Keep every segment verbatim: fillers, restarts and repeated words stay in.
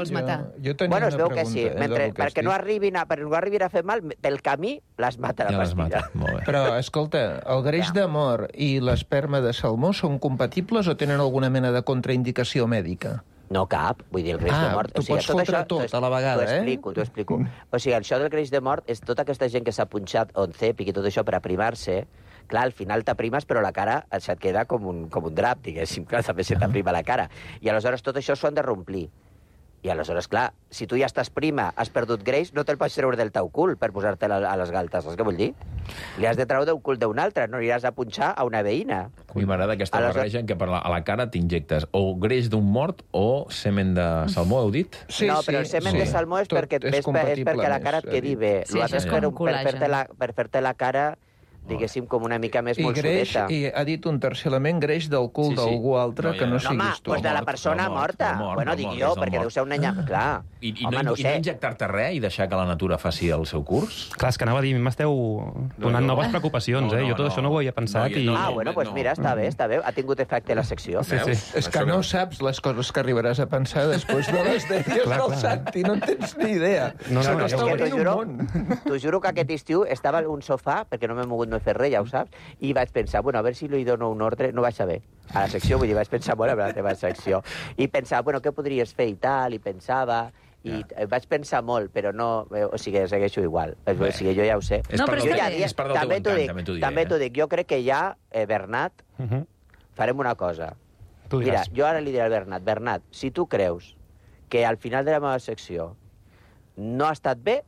vols matar. Jo, jo tenia bueno, es una veu pregunta, que sí. eh, Mentre, del que perquè has no dit. arribin a, perquè no arribin a fer mal, pel camí les mata la Ja les pastilla. mata, molt bé. Però, escolta, el greix de mort i l'esperma de salmó són compatibles o tenen alguna mena de contraindicació mèdica? No cap, vull dir, el greix Ah, de mort... tu pots fotre tot a la vegada, T'ho eh? explico, t'ho explico. O sigui, això del greix de mort és tota aquesta gent que s'ha punxat Oncepic i tot això per aprimar-se. Clar, al final t'aprimes, però la cara se't queda com un, com un drap, diguéssim. Clar, també se t'aprima la cara. I aleshores tot això s'ho han de romplir. I aleshores, clar, si tu ja estàs prima, has perdut greix, no te'l pots treure del teu cul per posar-te a les galtes, saps què vull dir? Li has de treure del cul d'un altre, no aniràs a punxar a una veïna. A mi m'agrada aquesta Aleshores- barreja en què per la, a la cara t'injectes o greix d'un mort o semen de salmó, heu dit? Sí, no, però el sí, semen sí. de salmó és, Tot perquè, és és, per, és perquè la compatible cara et més, quedi ha bé. Sí, L'altre això és és per, com per col·lagen. fer-te la, per fer-te la cara, diguéssim, com una mica més I greix, molsudeta. i ha dit un tercer element, greix del cul Sí, sí. d'algú altre No, que ja- no No, No, home, siguis tu. doncs de la mort, persona del mort, morta. del mort, bueno, del dic mort, jo, és del perquè mort. deu ser una nya... Clar, I, i, home, no, no ho i no sé. injectar-te res i deixar que la natura faci el seu curs? Clar, és que anava a dir, m'esteu donant no. noves preocupacions, No, eh? no, Jo tot no. això no ho havia pensat No, i... no, Ah, no, bueno, no. doncs mira, està bé, està bé. Ha tingut efecte la secció. Sí, sí. És que no saps les coses que arribaràs a pensar després de les dèries Clar, del clar. Santi, no en tens ni idea. No, no, Se no, n'està ja ho T'ho obrint un juro, món. t'ho juro que aquest estiu estava en un sofà, perquè no m'he mogut, no he fet res, ja ho saps, i vaig pensar, bueno, a veure si li dono un ordre, no vaig saber, a la secció, vull dir, vaig pensar, bueno, a la teva secció, i pensava, bueno, què podries fer i tal, i pensava, i Ja. vaig pensar molt, però no, eh, o sigui, segueixo igual, o Bé. sigui, jo ja ho sé. És No, part però del Jo està ja bé. dia- és part del també teu t'ho encant, dic, també t'ho diré. també t'ho eh? dic, jo crec que ja, eh, Bernat, Uh -huh. farem una cosa. Tu Mira, diràs. jo ara li diré al Bernat, Bernat, si tu creus que al final de la meva secció no ha estat bé,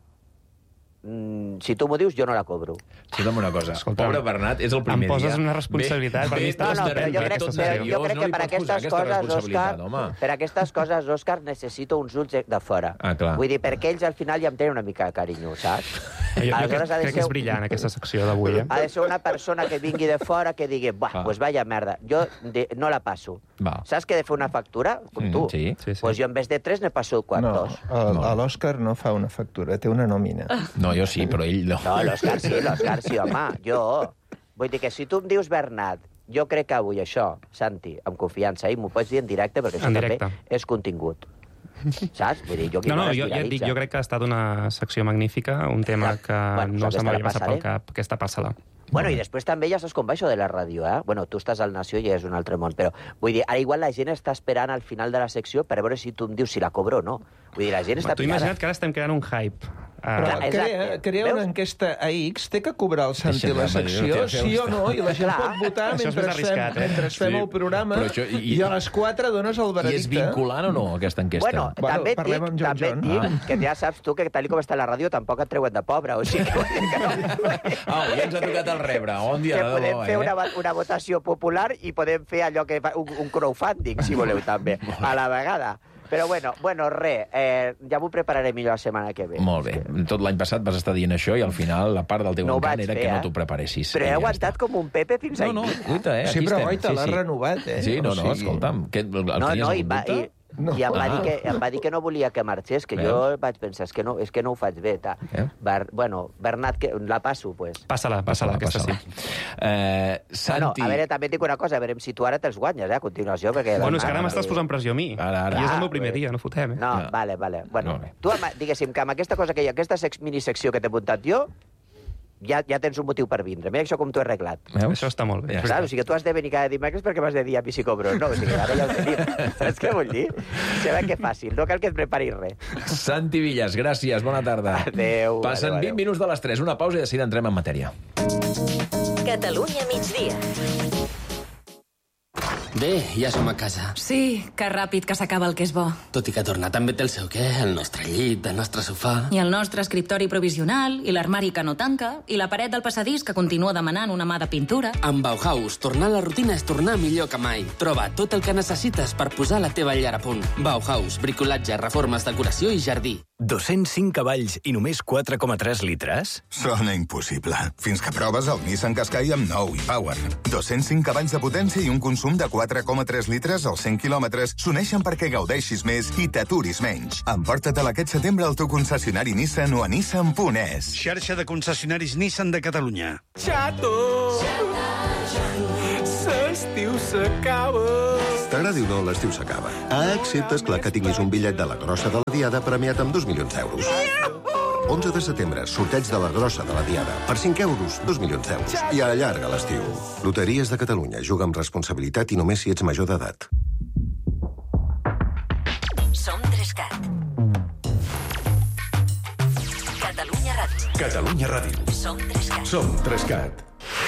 mm, si tu m'ho dius, jo no la cobro. Escolta'm una cosa, Escolta'm, pobre Bernat, és el primer em poses dia. una responsabilitat, per mi està No, no, però estarem jo per crec, aquesta però secció. jo crec No que li per pots posar aquestes aquesta coses, Òscar, responsabilitat, home. per aquestes coses, Òscar, necessito uns ulls de fora. Ah, clar. Vull dir, perquè ells al final ja em tenen una mica de carinyo, saps? Jo, jo crec, Aleshores ha de crec que és ser- brillant, aquesta secció d'avui, eh? Ha de ser una persona que vingui de fora que digui, buah, Ah. pues vaya merda, jo de, no la passo. Va. Saps que he de fer una factura? Com Mm, tu. sí. Sí, sí. Pues jo en vez de tres ne passo No, quartos. el- a l'Òscar no fa una factura, té una nòmina. No, jo sí, però ell no. No, l'Òscar sí, l'Òscar sí, home, jo... Vull dir que si tu em dius, Bernat, jo crec que avui això, Santi, amb confiança, i m'ho pots dir en directe, perquè això En també directe. és contingut. Saps? Vull dir, jo aquí No, no, me jo, ja et dic, l'esviralitza. jo crec que ha estat una secció magnífica, un tema que Bueno, no aquesta se la m'havia passat pel passaré. cap. Aquesta passa-la. Bueno, i després també ja saps com va això de la ràdio, eh? Bueno, tu estàs al Nació i és un altre món, però vull dir, ara igual la gent està esperant al final de la secció per veure si tu em dius si la cobro o no. Vull dir, la gent està Tu pirada. imagina't que ara estem creant un hype. Uh, Però Clar, crea, exacte. crea Veus? una enquesta a X, té que cobrar el Santi Deixa'm, la home, secció, jo- sí o no, i la gent Clar. pot votar Això és mentre més fem, arriscat, eh? mentre fem Sí. el programa, Però això- i- i a les quatre dones el I és veredicte. vinculant o no, aquesta enquesta? Bueno, Bueno, també et parlem dic, amb John també et John. dic que ja saps tu que tal com està la ràdio tampoc et treuen de pobre, o sigui que, vull dir que no... Au, ja ens ha tocat el rebre. Bon dia, que de podem debò, fer eh? una, va- una votació popular i podem fer allò que fa un, un crowdfunding, si voleu, també, a la vegada. Però bueno, bueno, res, eh, ja m'ho prepararé millor la setmana que ve. Molt bé. Tot l'any passat vas estar dient això i al final la part del teu No ho encant vaig era fer, que no eh? t'ho preparessis. Però I he ja aguantat com un Pepe fins està. ahir. No, no, escolta, eh? Sí, aquí però estem. oita, l'ha renovat, eh? Sí, no, O no, sigui- escolta'm. Que, el No, tenies no, i, algun va, dubte? i, No. i em, va Ah. dir que, em va dir que no volia que marxés, que Veus? jo vaig pensar, és que no, és que no ho faig bé. Ta. Eh? Ber, bueno, Bernat, que, la passo, pues. Passa-la, passa-la, aquesta sí. Eh, Bueno, Santi... a veure, també et dic una cosa, a veure si tu ara te'ls guanyes, eh, a continuació, perquè... Bueno, és que ara Bernat, m'estàs eh, posant pressió a mi. Ara, ara. I és el Ah, meu primer bé. dia, no fotem, eh? No, No. vale, vale. Bueno, Molt bé. tu, amb, diguéssim, que amb aquesta cosa que hi ha, aquesta sex, minisecció que t'he muntat jo, ja, ja tens un motiu per vindre. Mira això com t'ho he arreglat. Veus? Això està molt bé. Ja és està. Clar, o veritat. sigui, tu has de venir cada dimecres perquè m'has de dir a mi si cobro, no? O sigui, ara ja ho tenim. Saps què vull dir? Se ve que fàcil, no cal que et preparis res. Santi Villas, gràcies, bona tarda. Adéu, Passen adéu, adéu. vint minuts de les tres, una pausa i de seguida entrem en matèria. Catalunya migdia. Bé, ja som a casa. Sí, que ràpid que s'acaba el que és bo. Tot i que tornar també té el seu què, el nostre llit, el nostre sofà... I el nostre escriptori provisional, i l'armari que no tanca, i la paret del passadís que continua demanant una mà de pintura. Amb Bauhaus, tornar a la rutina és tornar millor que mai. Troba tot el que necessites per posar la teva llar a punt. Bauhaus, bricolatge, reformes, decoració i jardí. dos-cents cinc cavalls i només quatre coma tres litres? Sona impossible. Fins que proves el Nissan Qashqai amb nou e-Power. dos-cents cinc cavalls de potència i un consum de quatre coma tres litres als cent quilòmetres s'uneixen perquè gaudeixis més i t'aturis menys. Emporta-te'l aquest setembre al teu concessionari Nissan o a nissan punt es. Xarxa de concessionaris Nissan de Catalunya. Xato! L'estiu s'acaba. T'agradi o no, l'estiu s'acaba. Excepte, esclar, que tinguis un bitllet de la grossa de la Diada premiat amb dos milions d'euros. onze de setembre, sorteig de la grossa de la Diada. Per cinc euros, dos milions d'euros. I allarga l'estiu. Loteries de Catalunya. Juga amb responsabilitat i només si ets major d'edat. Som Trescat. Catalunya Ràdio. Catalunya Ràdio. Som Trescat. Som Trescat.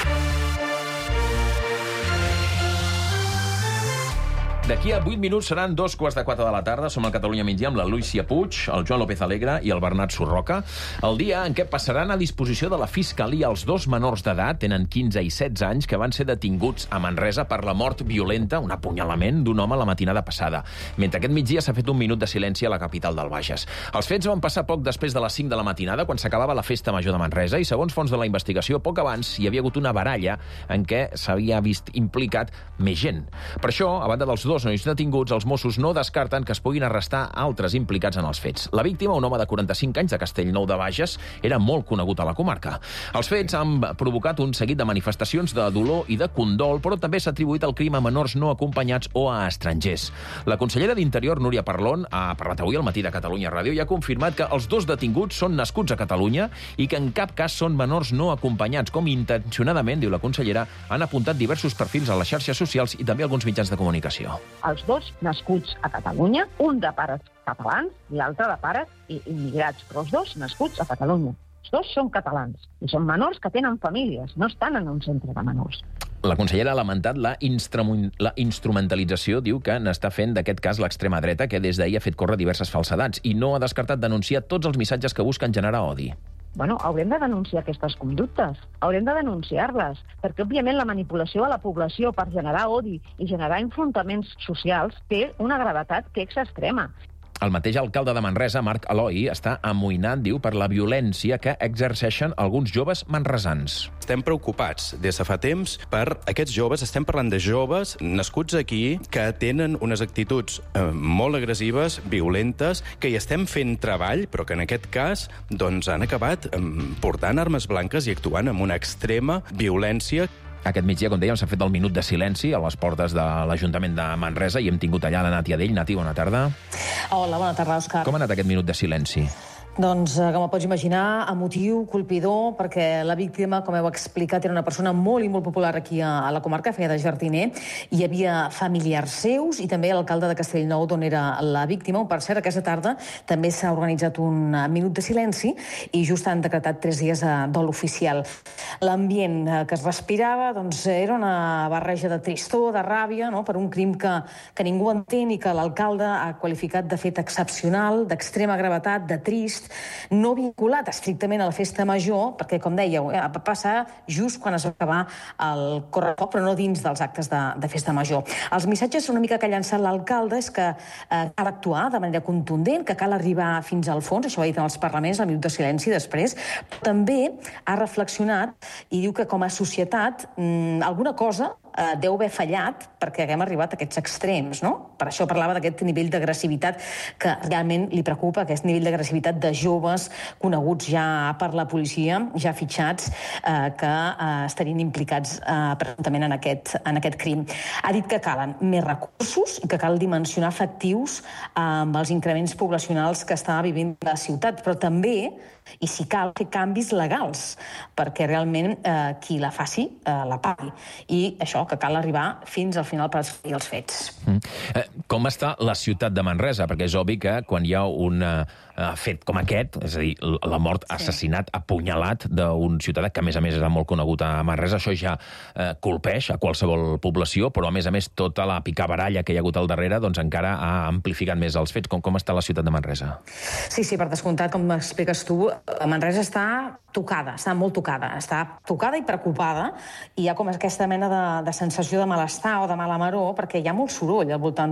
D'aquí a vuit minuts seran dos quarts de quatre de la tarda. Som al Catalunya Migdia amb la Lúcia Puig, el Joan López Alegre i el Bernat Surroca. El dia en què passaran a disposició de la Fiscalia els dos menors d'edat, tenen quinze i setze anys, que van ser detinguts a Manresa per la mort violenta, un apunyalament d'un home la matinada passada. Mentre aquest migdia s'ha fet un minut de silenci a la capital del Bages. Els fets van passar poc després de les cinc de la matinada, quan s'acabava la festa major de Manresa, i segons fonts de la investigació, poc abans hi havia hagut una baralla en què s'havia vist implicat més gent. Per això, a banda dels dos nois detinguts, els Mossos no descarten que es puguin arrestar altres implicats en els fets. La víctima, un home de quaranta-cinc anys de Castellnou de Bages, era molt conegut a la comarca. Els fets han provocat un seguit de manifestacions de dolor i de condol, però també s'ha atribuït el crim a menors no acompanyats o a estrangers. La consellera d'Interior, Núria Parlon, ha parlat avui al matí de Catalunya Ràdio i ha confirmat que els dos detinguts són nascuts a Catalunya i que en cap cas són menors no acompanyats, com intencionadament, diu la consellera, han apuntat diversos perfils a les xarxes socials i també alguns mitjans de comunicació. Els dos nascuts a Catalunya, un de pares catalans i l'altre de pares immigrats, però els dos nascuts a Catalunya. Els dos són catalans i són menors que tenen famílies, no estan en un centre de menors. La consellera ha lamentat la, instrum la instrumentalització, diu que n'està fent d'aquest cas l'extrema dreta, que des d'ahir ha fet córrer diverses falsedats i no ha descartat denunciar tots els missatges que busquen generar odi. Bueno, haurem de denunciar aquestes conductes, haurem de denunciar-les, perquè, òbviament, la manipulació de la població per generar odi i generar enfrontaments socials té una gravetat que és extrema. El mateix alcalde de Manresa, Marc Eloi, està amoïnat, diu, per la violència que exerceixen alguns joves manresans. Estem preocupats des de fa temps per aquests joves. Estem parlant de joves nascuts aquí que tenen unes actituds eh, molt agressives, violentes, que hi estem fent treball, però que en aquest cas doncs, han acabat eh, portant armes blanques i actuant amb una extrema violència. Aquest migdia, com dèiem, s'ha fet el minut de silenci a les portes de l'Ajuntament de Manresa i hem tingut allà la Nàtia Dell. Nati, bona tarda. Hola, bona tarda, Òscar. Com ha anat aquest minut de silenci? Doncs, com ho pots imaginar, emotiu, colpidor, perquè la víctima, com heu explicat, era una persona molt i molt popular aquí a la comarca, feia de jardiner. Hi havia familiars seus i també l'alcalde de Castellnou, d'on era la víctima. Per cert, aquesta tarda també s'ha organitzat un minut de silenci i just han decretat tres dies de dol oficial. L'ambient que es respirava doncs, era una barreja de tristor, de ràbia, no?, per un crim que, que ningú entén i que l'alcalde ha qualificat de fet excepcional, d'extrema gravetat, de trist, no vinculat estrictament a la festa major, perquè, com dèieu, va passar just quan es va acabar el correfoc, però no dins dels actes de, de festa major. Els missatges una mica que ha llançat l'alcalde és que eh, cal actuar de manera contundent, que cal arribar fins al fons, això ho ha dit en els parlaments, el minut de silenci després, però també ha reflexionat i diu que com a societat mmm, alguna cosa eh, deu haver fallat perquè haguem arribat a aquests extrems, no? Per això parlava d'aquest nivell d'agressivitat que realment li preocupa, aquest nivell d'agressivitat de joves coneguts ja per la policia, ja fitxats, eh, que eh, estarien implicats eh, presumptament en aquest, en aquest crim. Ha dit que calen més recursos i que cal dimensionar efectius eh, amb els increments poblacionals que està vivint la ciutat, però també, i si cal, fer canvis legals, perquè realment eh, qui la faci eh, la pagui. I això, que cal arribar fins al final per esclarir els fets. Mm. Eh, com està la ciutat de Manresa? Perquè és obvi que quan hi ha un eh, fet com aquest, és a dir, la mort, sí. assassinat, apunyalat d'un ciutadà que, a més a més, era molt conegut a Manresa, això ja eh, colpeix a qualsevol població, però, a més a més, tota la picabaralla que hi ha hagut al darrere doncs, encara ha amplificat més els fets. Com, com està la ciutat de Manresa? Sí, sí, per descomptat, com m'expliques tu, Manresa està tocada, està molt tocada, està tocada i preocupada, i hi ha com aquesta mena de, de sensació de malestar o de mala maror, perquè hi ha molt soroll al voltant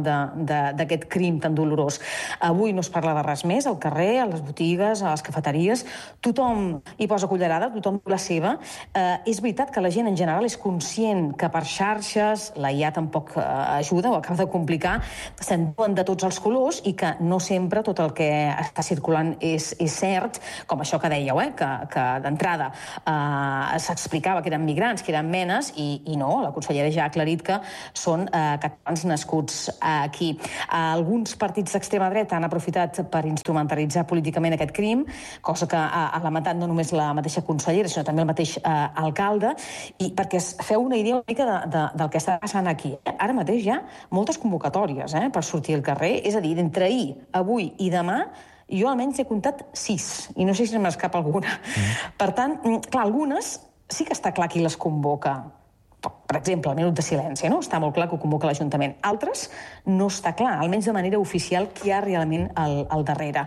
d'aquest crim tan dolorós. Avui no es parla de res més, al carrer, a les botigues, a les cafeteries, tothom hi posa cullerada, tothom la seva. Eh, és veritat que la gent en general és conscient que per xarxes, la I A tampoc eh, ajuda o acaba de complicar, se'n diuen de tots els colors i que no sempre tot el que està circulant és, és cert, com això que dèieu, eh, que, que d'entrada eh, s'explicava que eren migrants, que eren menes, i, i no, la consellera ja ha aclarit que són eh, catalans nascuts aquí. Alguns partits d'extrema dreta han aprofitat per instrumentalitzar políticament aquest crim, cosa que ha, ha lamentat no només la mateixa consellera, sinó també el mateix eh, alcalde, i perquè es feu una idea una mica de, de, del que està passant aquí. Ara mateix hi ha moltes convocatòries eh, per sortir al carrer, és a dir, d'entre ahir, avui i demà, jo almenys he comptat sis, i no sé si m'escapa alguna. Mm. Per tant, clar, algunes sí que està clar qui les convoca. Per exemple, el minut de silenci, no? Està molt clar que ho convoca l'Ajuntament. Altres no està clar, almenys de manera oficial, qui hi ha realment al, al darrere.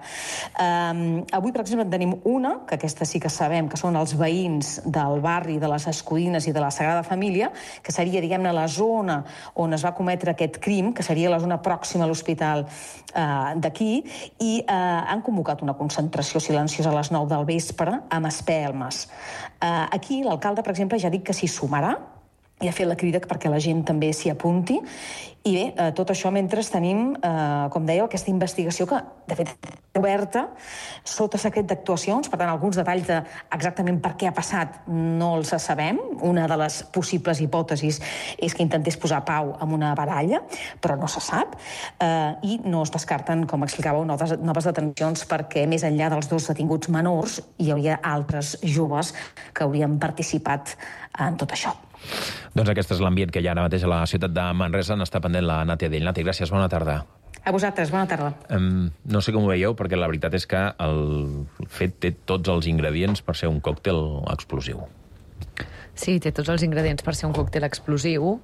Um, avui, per exemple, en tenim una, que aquesta sí que sabem, que són els veïns del barri de les Escudines i de la Sagrada Família, que seria, diguem-ne, la zona on es va cometre aquest crim, que seria la zona pròxima a l'hospital uh, d'aquí, i uh, han convocat una concentració silenciosa a les nou del vespre amb espelmes. Uh, aquí, l'alcalde, per exemple, ja ha dit que s'hi sumarà, i ha fet la crida perquè la gent també s'hi apunti. I bé, eh, tot això mentre tenim, eh, com dèieu, aquesta investigació que, de fet, és oberta sota secret d'actuacions. Per tant, alguns detalls de exactament per què ha passat no els sabem. Una de les possibles hipòtesis és que intentés posar pau amb una baralla, però no se sap. Eh, I no es descarten, com explicàveu, noves, noves detencions perquè, més enllà dels dos detinguts menors, hi hauria altres joves que haurien participat en tot això. Doncs aquest és l'ambient que hi ha ara mateix a la ciutat de Manresa. N'està pendent la Nàtia Dell. Nàtia, gràcies, bona tarda. A vosaltres, bona tarda. Um, no sé com ho veieu, perquè la veritat és que el fet té tots els ingredients per ser un còctel explosiu. Sí, té tots els ingredients per ser un còctel explosiu.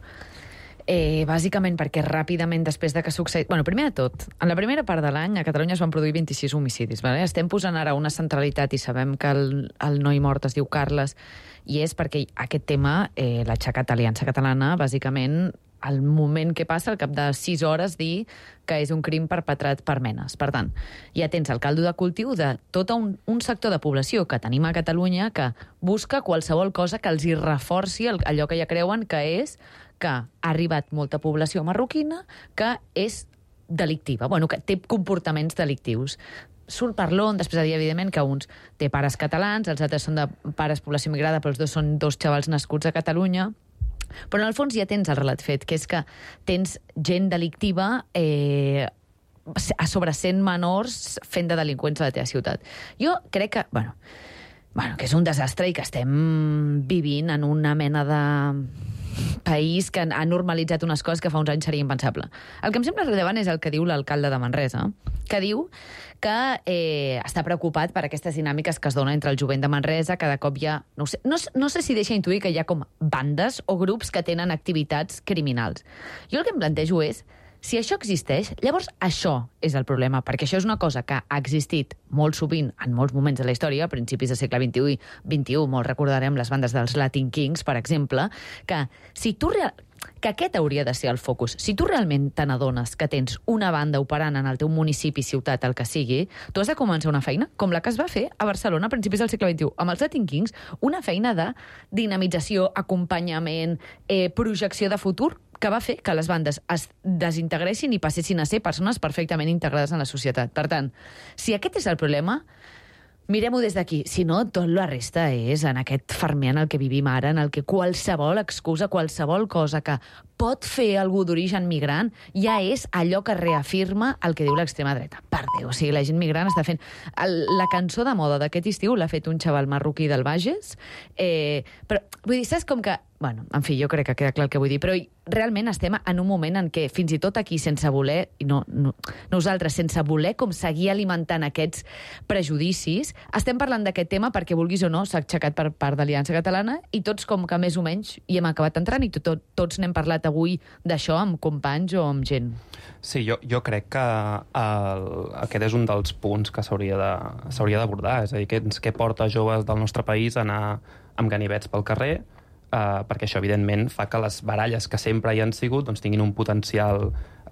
Eh, bàsicament perquè ràpidament després de que succeï... Bueno, primer de tot, en la primera part de l'any a Catalunya es van produir vint-i-sis homicidis. Vale? Estem posant ara una centralitat i sabem que el, el noi mort es diu Carles, i és perquè aquest tema eh, l'ha aixecat Aliança Catalana, bàsicament, al moment que passa, al cap de sis hores, dir que és un crim perpetrat per menes. Per tant, ja tens el caldo de cultiu de tot un, un sector de població que tenim a Catalunya que busca qualsevol cosa que els hi reforci allò que ja creuen que és que ha arribat molta població marroquina que és delictiva, bueno, que té comportaments delictius. Surt per l'on, després de dir, evidentment, que uns té pares catalans, els altres són de pares població migrada, però els dos són dos xavals nascuts a Catalunya. Però en el fons ja tens el relat fet, que és que tens gent delictiva eh, a sobre cent menors fent de delinqüents a la teva ciutat. Jo crec que, bueno, bueno, que és un desastre i que estem vivint en una mena de país que ha normalitzat unes coses que fa uns anys seria impensable. El que em sembla rellevant és el que diu l'alcalde de Manresa, que diu que eh, està preocupat per aquestes dinàmiques que es donen entre el jovent de Manresa. Cada cop hi ha... No sé, no, no sé si deixa intuir que hi ha com bandes o grups que tenen activitats criminals. Jo el que em plantejo és, si això existeix, llavors això és el problema, perquè això és una cosa que ha existit molt sovint en molts moments de la història, a principis del segle vint-i-u i vint-i-u, molt recordarem les bandes dels Latin Kings, per exemple, que si tu real... que aquest hauria de ser el focus. Si tu realment te n'adones que tens una banda operant en el teu municipi, ciutat, el que sigui, tu has de començar una feina com la que es va fer a Barcelona a principis del segle vint-i-u, amb els Latin Kings, una feina de dinamització, acompanyament, eh, projecció de futur, que va fer que les bandes es desintegressin i passessin a ser persones perfectament integrades en la societat. Per tant, si aquest és el problema, mirem-ho des d'aquí. Si no, tot la resta és en aquest fermer en el que vivim ara, en el que qualsevol excusa, qualsevol cosa que pot fer algú d'origen migrant, ja és allò que reafirma el que diu l'extrema dreta. Per Déu, o sigui, la gent migrant està fent... El, la cançó de moda d'aquest estiu l'ha fet un xaval marroquí del Bages, eh, però, vull dir, saps com que... Bueno, en fi, jo crec que queda clar el que vull dir, però realment estem en un moment en què fins i tot aquí, sense voler, i no, no, nosaltres, sense voler com seguir alimentant aquests prejudicis, estem parlant d'aquest tema perquè, vulguis o no, s'ha aixecat per part d'Aliança Catalana i tots com que més o menys hi hem acabat entrant i tot, tots n'hem parlat avui d'això amb companys o amb gent. Sí, jo, jo crec que el, aquest és un dels punts que s'hauria de, s'hauria d'abordar, és a dir, què, què porta joves del nostre país a anar amb ganivets pel carrer, Uh, perquè això, evidentment, fa que les baralles que sempre hi han sigut doncs, tinguin un potencial uh,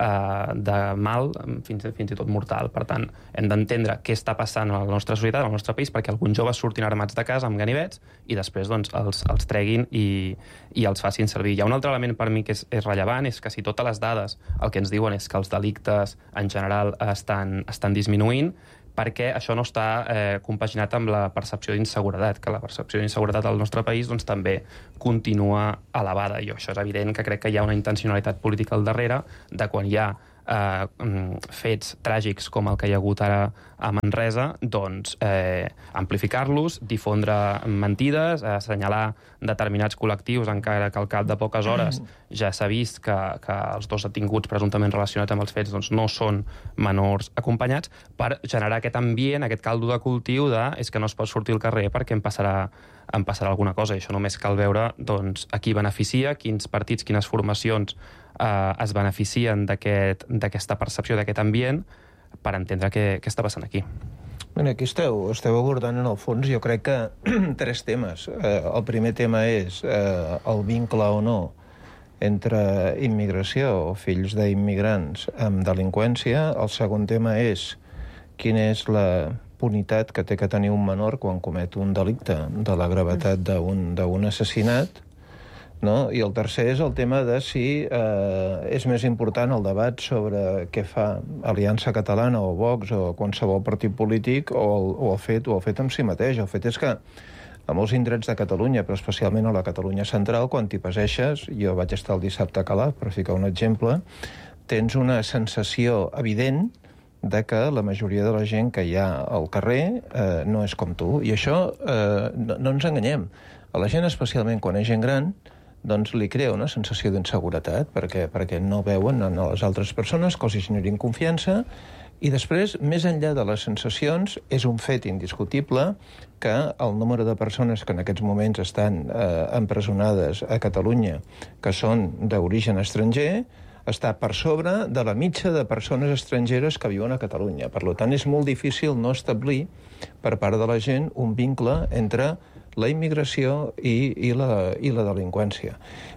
eh, de mal fins, fins i tot mortal. Per tant, hem d'entendre què està passant a la nostra societat, al nostre país, perquè alguns joves surtin armats de casa amb ganivets i després doncs, els, els treguin i, i els facin servir. Hi ha un altre element per mi que és, és rellevant, és que si totes les dades el que ens diuen és que els delictes en general estan, estan disminuint, perquè això no està eh, compaginat amb la percepció d'inseguretat, que la percepció d'inseguretat al nostre país doncs, també continua elevada. I això és evident que crec que hi ha una intencionalitat política al darrere de quan hi ha eh, fets tràgics com el que hi ha hagut ara a Manresa, doncs eh, amplificar-los, difondre mentides, eh, assenyalar determinats col·lectius, encara que al cap de poques hores ja s'ha vist que, que els dos detinguts presumptament relacionats amb els fets doncs, no són menors acompanyats, per generar aquest ambient, aquest caldo de cultiu de és que no es pot sortir al carrer perquè em passarà, em passarà alguna cosa. I això només cal veure doncs, a qui beneficia, quins partits, quines formacions eh, es beneficien d'aquesta aquest, percepció, d'aquest ambient, per entendre què, què està passant aquí. Bé, aquí esteu, esteu abordant en el fons, jo crec que tres temes. Eh, el primer tema és eh, el vincle o no entre immigració o fills d'immigrants amb delinqüència. El segon tema és quina és la punitat que té que tenir un menor quan comet un delicte de la gravetat d'un assassinat. No? I el tercer és el tema de si eh, és més important el debat sobre què fa Aliança Catalana o Vox o qualsevol partit polític o el, o el fet o el fet en si mateix. El fet és que a molts indrets de Catalunya, però especialment a la Catalunya central, quan t'hi passeixes, jo vaig estar el dissabte a Calaf, per ficar un exemple, tens una sensació evident de que la majoria de la gent que hi ha al carrer eh, no és com tu. I això eh, no, no ens enganyem. A la gent, especialment quan és gent gran, doncs li crea una sensació d'inseguretat perquè, perquè no veuen en les altres persones que els generin confiança i després, més enllà de les sensacions, és un fet indiscutible que el número de persones que en aquests moments estan eh, empresonades a Catalunya, que són d'origen estranger, està per sobre de la mitja de persones estrangeres que viuen a Catalunya. Per tant, és molt difícil no establir per part de la gent un vincle entre la immigració i, i, la, i la delinqüència.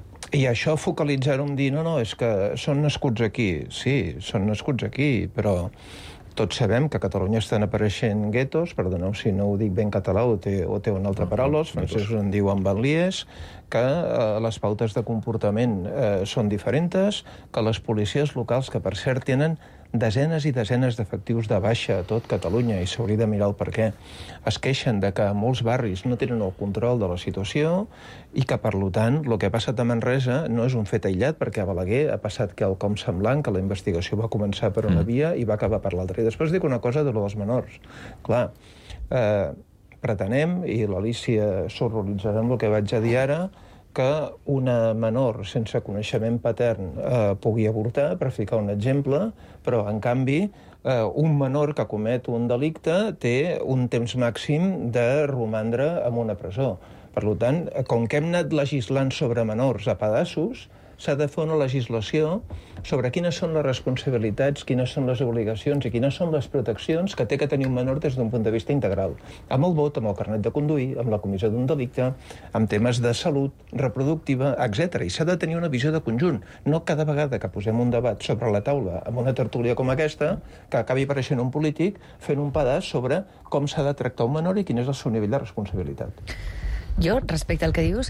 I això focalitzar-ho en dir, no, no, és que són nascuts aquí. Sí, són nascuts aquí, però tots sabem que a Catalunya estan apareixent guetos, perdoneu si no ho dic ben català o té, o té una altra paraula, els francesos en diuen banlieues, que eh, les pautes de comportament eh, són diferents, que les policies locals, que per cert tenen desenes i desenes d'efectius de baixa a tot Catalunya, i s'hauria de mirar el per què, es queixen de que molts barris no tenen el control de la situació i que, per tant, el que ha passat a Manresa no és un fet aïllat, perquè a Balaguer ha passat quelcom semblant, que la investigació va començar per una via i va acabar per l'altra. I després dic una cosa de lo dels menors. Clar, eh, pretenem, i l'Alícia s'horroritzarà amb el que vaig a dir ara, que una menor sense coneixement patern eh, pugui avortar, per ficar un exemple, però, en canvi, eh, un menor que comet un delicte té un temps màxim de romandre en una presó. Per tant, com que hem anat legislant sobre menors a pedaços, s'ha de fer una legislació sobre quines són les responsabilitats, quines són les obligacions i quines són les proteccions que té que tenir un menor des d'un punt de vista integral. Amb el vot, amb el carnet de conduir, amb la comissió d'un delicte, amb temes de salut reproductiva, etcètera. I s'ha de tenir una visió de conjunt. No cada vegada que posem un debat sobre la taula amb una tertúlia com aquesta, que acabi apareixent un polític fent un pedaç sobre com s'ha de tractar un menor i quin és el seu nivell de responsabilitat. Jo, respecte al que dius,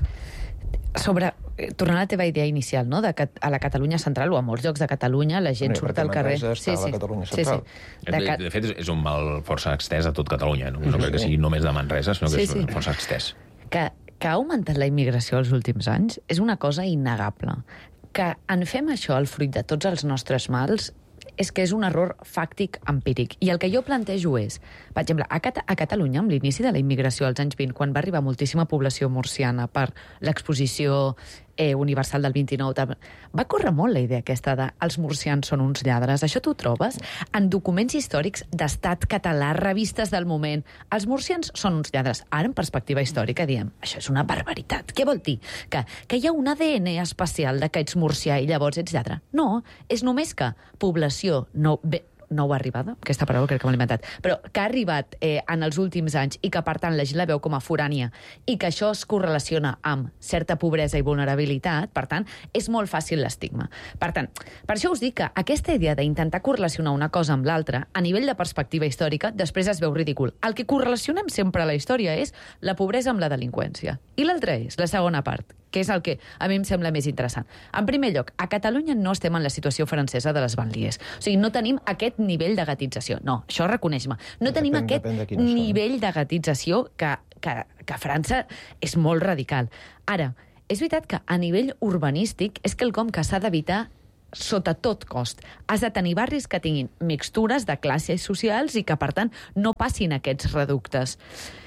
sobre, tornant a la teva idea inicial, no? De que a la Catalunya central o a molts llocs de Catalunya la gent Bé, surt al carrer. Sí, sí. Sí, sí. De, de, de fet, és un mal força extès a tot Catalunya. No, no crec que sigui només de Manresa, sinó que sí, és sí. força extès. Que, que ha augmentat la immigració els últims anys és una cosa innegable. Que en fem això el fruit de tots els nostres mals és que és un error fàctic empíric. I el que jo plantejo és, per exemple, a, Cat a Catalunya, amb l'inici de la immigració als anys vint, quan va arribar moltíssima població murciana per l'exposició eh, universal del vint-i-nou, va córrer molt la idea aquesta de els murcians són uns lladres. Això t'ho trobes en documents històrics d'estat català, revistes del moment. Els murcians són uns lladres. Ara, en perspectiva històrica, diem, això és una barbaritat. Què vol dir? Que, que hi ha un A D N especial de que ets murcià i llavors ets lladre? No, és només que població no, bé, nou arribada, aquesta paraula crec que m'he inventat, però que ha arribat eh, en els últims anys i que, per tant, la gent la veu com a forània i que això es correlaciona amb certa pobresa i vulnerabilitat, per tant, és molt fàcil l'estigma. Per tant, per això us dic que aquesta idea d'intentar correlacionar una cosa amb l'altra, a nivell de perspectiva històrica, després es veu ridícul. El que correlacionem sempre a la història és la pobresa amb la delinqüència. I l'altra és, la segona part, que és el que a mi em sembla més interessant. En primer lloc, a Catalunya no estem en la situació francesa de les banlieues. O sigui, no tenim aquest nivell de gatització. No, això reconeix-me. No Depèn, tenim aquest depèn de nivell de gatització que, que, que a França és molt radical. Ara, és veritat que a nivell urbanístic és quelcom que s'ha d'evitar sota tot cost. Has de tenir barris que tinguin mixtures de classes socials i que, per tant, no passin aquests reductes.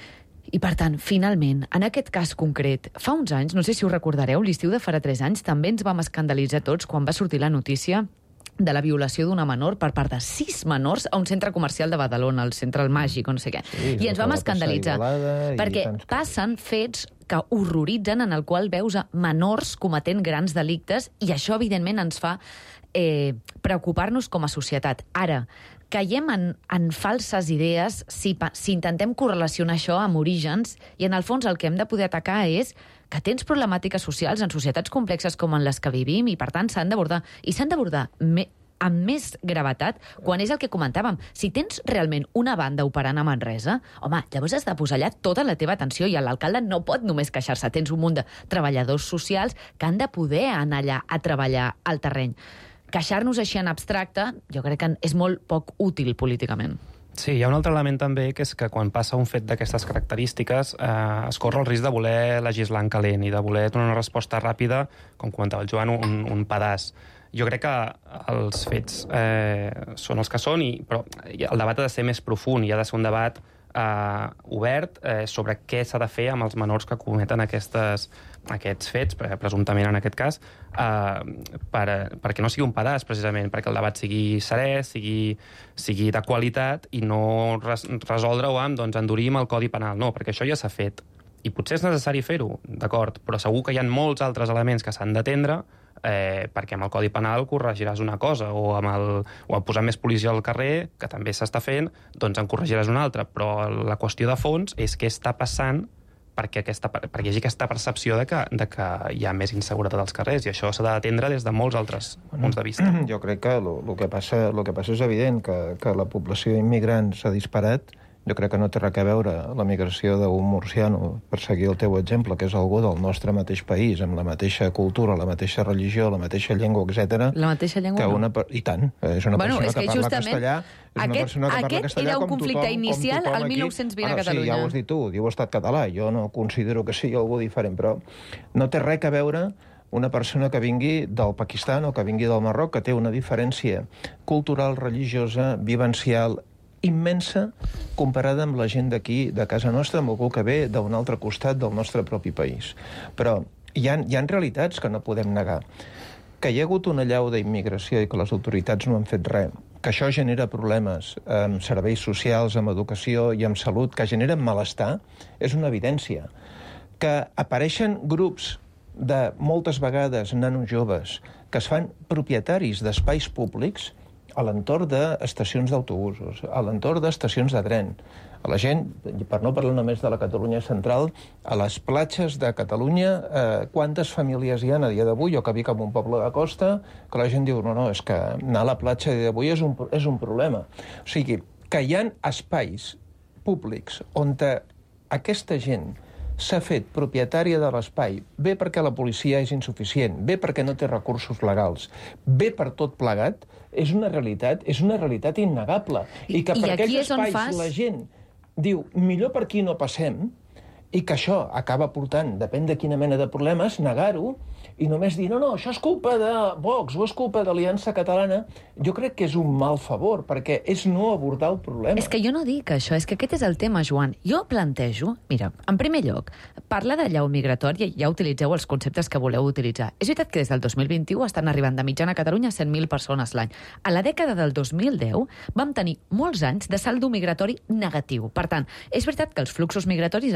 I, per tant, finalment, en aquest cas concret, fa uns anys, no sé si us recordareu, l'estiu de farà tres anys, també ens vam escandalitzar tots quan va sortir la notícia de la violació d'una menor per part de sis menors a un centre comercial de Badalona, el centre El Màgic, o no sé què. Sí, I ens vam escandalitzar, perquè passen fets que horroritzen en el qual veus a menors cometent grans delictes i això, evidentment, ens fa eh, preocupar-nos com a societat. Ara, caiem en, en falses idees si, si intentem correlacionar això amb orígens i, en el fons, el que hem de poder atacar és que tens problemàtiques socials en societats complexes com en les que vivim i, per tant, s'han d'abordar. I s'han d'abordar me, amb més gravetat quan és el que comentàvem. Si tens realment una banda operant a Manresa, home, llavors has de posar allà tota la teva atenció i l'alcalde no pot només queixar-se. Tens un munt de treballadors socials que han de poder anar allà a treballar al terreny. Queixar-nos així en abstracte, jo crec que és molt poc útil políticament. Sí, hi ha un altre element també, que és que quan passa un fet d'aquestes característiques eh, es corre el risc de voler legislar en calent i de voler donar una resposta ràpida, com comentava el Joan, un, un pedaç. Jo crec que els fets eh, són els que són, i, però el debat ha de ser més profund i ha de ser un debat eh, obert eh, sobre què s'ha de fer amb els menors que cometen aquestes, aquests fets, presumptament en aquest cas, eh, per, perquè no sigui un pedaç, precisament, perquè el debat sigui serè, sigui, sigui de qualitat i no res, resoldre-ho amb doncs, endurim el Codi Penal. No, perquè això ja s'ha fet. I potser és necessari fer-ho, d'acord, però segur que hi ha molts altres elements que s'han d'atendre eh, perquè amb el Codi Penal corregiràs una cosa, o amb, el, o amb posar més policia al carrer, que també s'està fent, doncs en corregiràs una altra. Però la qüestió de fons és què està passant perquè, aquesta, perquè hi hagi aquesta percepció de que, de que hi ha més inseguretat als carrers, i això s'ha d'atendre des de molts altres punts de vista. Jo crec que el que passa, lo que passa és evident que, que la població immigrant s'ha disparat. Jo crec que no té res a veure la migració d'un murciano, per seguir el teu exemple, que és algú del nostre mateix país, amb la mateixa cultura, la mateixa religió, la mateixa llengua, etcètera. La mateixa llengua que una, no. I tant. És una bueno, persona és que, que parla justament, castellà. És aquest, una persona que parla aquest castellà era un com conflicte tothom, inicial com al aquí. mil nou-cents vint Bueno, a Catalunya. Sí, ja ho has dit tu, diu estat català. Jo no considero que sigui algú diferent, però no té res a veure una persona que vingui del Pakistan o que vingui del Marroc, que té una diferència cultural, religiosa, vivencial, immensa comparada amb la gent d'aquí, de casa nostra, amb algú que ve d'un altre costat del nostre propi país. Però hi ha, hi ha realitats que no podem negar. Que hi ha hagut una allau d'immigració i que les autoritats no han fet res, que això genera problemes amb serveis socials, amb educació i amb salut, que generen malestar, és una evidència. Que apareixen grups de moltes vegades nanos joves que es fan propietaris d'espais públics a l'entorn d'estacions d'autobusos, a l'entorn d'estacions de tren. A la gent, per no parlar només de la Catalunya central, a les platges de Catalunya, eh, quantes famílies hi ha a dia d'avui, jo que vic en un poble de costa, que la gent diu, no, no, és que anar a la platja a dia d'avui és, un, és un problema. O sigui, que hi ha espais públics on aquesta gent s'ha fet propietària de l'espai, bé perquè la policia és insuficient, bé perquè no té recursos legals, bé per tot plegat, és una realitat, és una realitat innegable. I que per I aquells espais fas... la gent diu, millor per aquí no passem, i que això acaba portant, depèn de quina mena de problemes, negar-ho, i només dir, no, no, això és culpa de Vox o és culpa d'Aliança Catalana, jo crec que és un mal favor, perquè és no abordar el problema. És que jo no dic això, és que aquest és el tema, Joan. Jo plantejo, mira, en primer lloc, parlar de llau migratòria, ja utilitzeu els conceptes que voleu utilitzar. És veritat que des del dos mil vint-i-u estan arribant de mitjana a Catalunya cent mil persones l'any. A la dècada del dos mil deu vam tenir molts anys de saldo migratori negatiu. Per tant, és veritat que els fluxos migratoris estan molt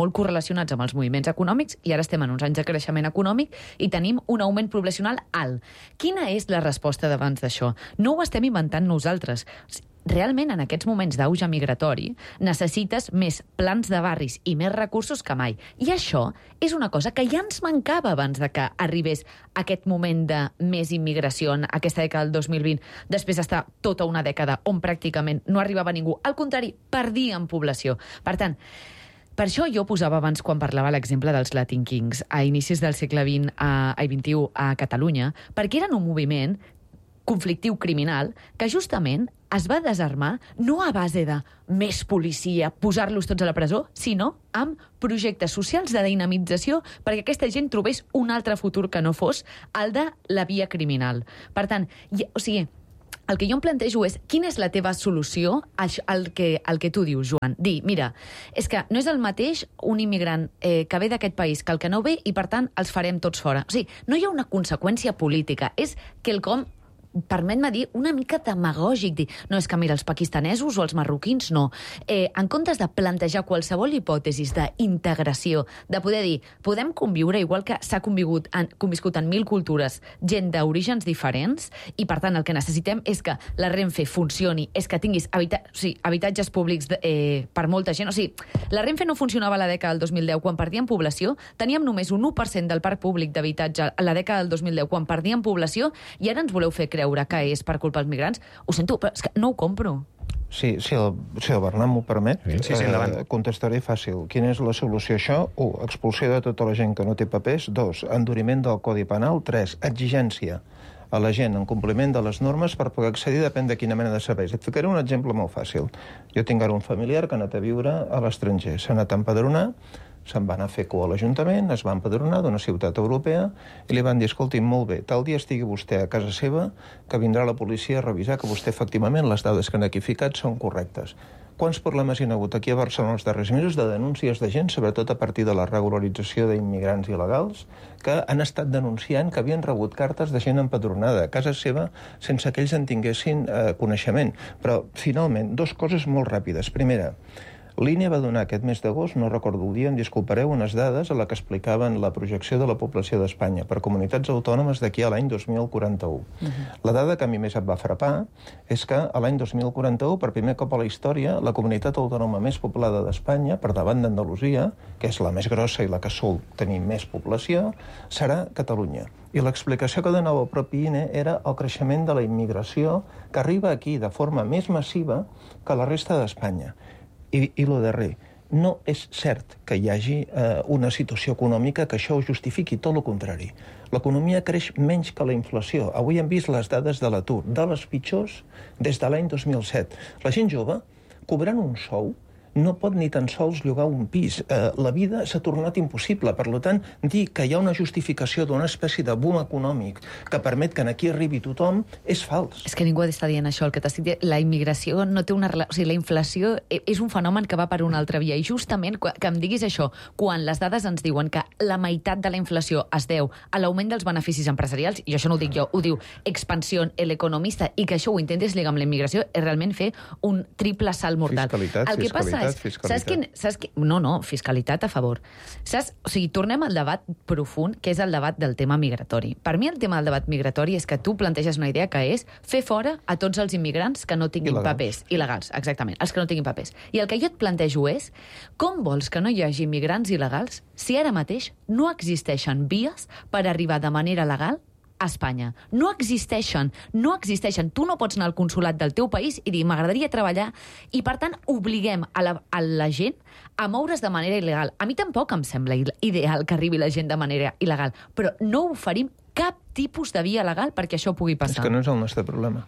molt correlacionats amb els moviments econòmics, i ara estem en uns anys de creixement econòmic i tenim un augment poblacional alt. Quina és la resposta d'abans d'això? No ho estem inventant nosaltres. Realment, en aquests moments d'auge migratori, necessites més plans de barris i més recursos que mai. I això és una cosa que ja ens mancava abans de que arribés aquest moment de més immigració en aquesta dècada del dos mil vint, després d'estar tota una dècada on pràcticament no arribava ningú. Al contrari, perdíem població. Per tant, per això jo posava abans, quan parlava l'exemple dels Latin Kings, a inicis del segle vint, a, a vint-i-u a Catalunya, perquè eren un moviment conflictiu criminal que justament es va desarmar no a base de més policia, posar-los tots a la presó, sinó amb projectes socials de dinamització perquè aquesta gent trobés un altre futur que no fos el de la via criminal. Per tant, hi, o sigui, el que jo em plantejo és quina és la teva solució al que, al que tu dius, Joan. Dir, mira, és que no és el mateix un immigrant eh, que ve d'aquest país que el que no ve i, per tant, els farem tots fora. O sigui, no hi ha una conseqüència política. És quelcom, permet-me dir, una mica demagògic, dir, no, és que mira, els pakistanesos o els marroquins no. Eh, en comptes de plantejar qualsevol hipòtesis d'integració, de poder dir, podem conviure igual que s'ha conviscut en, conviscut en mil cultures, gent d'orígens diferents, i per tant el que necessitem és que la Renfe funcioni, és que tinguis habita o sigui, habitatges públics de, eh, per molta gent. O sigui, la Renfe no funcionava a la dècada del dos mil deu quan perdíem població, teníem només un u per cent del parc públic d'habitatge a la dècada del dos mil deu quan perdíem població, i ara ens voleu fer creure que és per culpa dels migrants. Ho sento, però és que no ho compro. Sí, si el, si el Bernat m'ho permet, sí, sí, eh, contestaré fàcil. Quina és la solució a això? un. Expulsió de tota la gent que no té papers. dos. Enduriment del Codi Penal. tres. Exigència a la gent en compliment de les normes per poder accedir depèn de quina mena de serveis. Et ficaré un exemple molt fàcil. Jo tinc ara un familiar que ha anat a viure a l'estranger. S'ha anat a empadronar, se'n va anar a fer cua a l'Ajuntament, es va empadronar d'una ciutat europea i li van dir, escolti, molt bé, tal dia estigui vostè a casa seva, que vindrà la policia a revisar que vostè efectivament les dades que han aquí ficat són correctes. Quants problemes hi ha hagut aquí a Barcelona els darrers mesos de denúncies de gent, sobretot a partir de la regularització d'immigrants il·legals, que han estat denunciant que havien rebut cartes de gent empadronada a casa seva sense que ells en tinguessin eh, coneixement. Però, finalment, dues coses molt ràpides. Primera, l'I N E va donar aquest mes d'agost, no recordo el dia, em disculpareu, unes dades a la que explicaven la projecció de la població d'Espanya per comunitats autònomes d'aquí a l'any dos mil quaranta-u. Uh-huh. La dada que a mi més em va frapar és que a l'any dos mil quaranta-u, per primer cop a la història, la comunitat autònoma més poblada d'Espanya, per davant d'Andalusia, que és la més grossa i la que sol tenir més població, serà Catalunya. I l'explicació que donava el propi I N E era el creixement de la immigració que arriba aquí de forma més massiva que la resta d'Espanya. I, i lo darrer, no és cert que hi hagi eh, una situació econòmica que això ho justifiqui, tot el contrari. L'economia creix menys que la inflació. Avui hem vist les dades de l'atur, de les pitjors des de l'any dos mil set. La gent jove, cobrant un sou, no pot ni tan sols llogar un pis. Eh, la vida s'ha tornat impossible. Per tant, dir que hi ha una justificació d'una espècie de boom econòmic que permet que aquí arribi tothom és fals. És que ningú està dient això. El que t'estic dient, la immigració no té una relació... O sigui, la inflació és un fenomen que va per una altra via. I justament que em diguis això, quan les dades ens diuen que la meitat de la inflació es deu a l'augment dels beneficis empresarials, i això no ho dic jo, ho diu Expansión, el economista, i que això ho intentés lligar amb la immigració, és realment fer un triple salt mortal. Fiscalitat, el que fiscalitat. passa és, saps quin, saps quin, no, no, fiscalitat a favor. Saps, o sigui, tornem al debat profund, que és el debat del tema migratori. Per mi el tema del debat migratori és que tu planteges una idea que és fer fora a tots els immigrants que no tinguin il·legals. papers. Il·legals, exactament, els que no tinguin papers. I el que jo et plantejo és, com vols que no hi hagi immigrants il·legals si ara mateix no existeixen vies per arribar de manera legal a Espanya. No existeixen, no existeixen. Tu no pots anar al consulat del teu país i dir, m'agradaria treballar, i per tant obliguem a la, a la gent a moure's de manera il·legal. A mi tampoc em sembla ideal que arribi la gent de manera il·legal, però no oferim cap tipus de via legal perquè això pugui passar. És que no és el nostre problema.